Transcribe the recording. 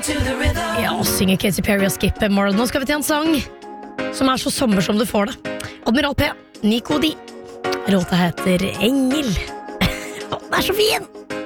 Ja, synger Katy Perry og Skip More. Nå skal vi til en sang som så sommer som du får det. Admiral P, Nico D. Låta heter Engel. Den så fin!